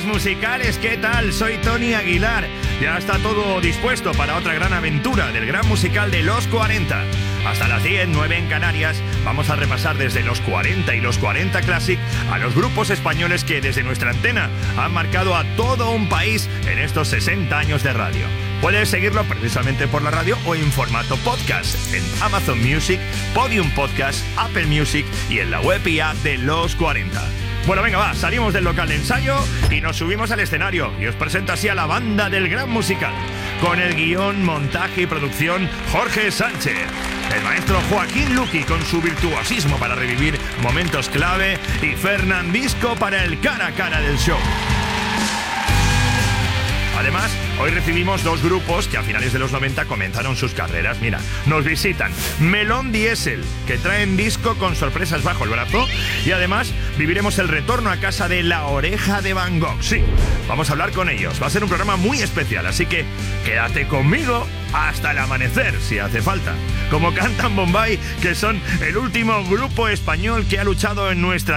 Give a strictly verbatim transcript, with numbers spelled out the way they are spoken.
musicales, ¿qué tal? Soy Tony Aguilar. Ya está todo dispuesto para otra gran aventura del gran musical de los cuarenta. Hasta las diez, nueve en Canarias, vamos a repasar desde los cuarenta y los cuarenta Classic a los grupos españoles que desde nuestra antena han marcado a todo un país en estos sesenta años de radio. Puedes seguirlo precisamente por la radio o en formato podcast en Amazon Music, Podium Podcast, Apple Music y en la web y app de los cuarenta. Bueno, venga, va, salimos del local de ensayo y nos subimos al escenario y os presento así a la banda del gran musical. Con el guión, montaje y producción, Jorge Sánchez. El maestro Joaquín Luqui con su virtuosismo para revivir momentos clave y Fernandisco para el cara a cara del show. Además, hoy recibimos dos grupos que a finales de los noventa comenzaron sus carreras. Mira, nos visitan Melón Diesel, que traen disco con sorpresas bajo el brazo, y además viviremos el retorno a casa de La Oreja de Van Gogh. Sí, vamos a hablar con ellos. Va a ser un programa muy especial, así que quédate conmigo hasta el amanecer, si hace falta. Como cantan Bombay, que son el último grupo español que ha luchado en nuestra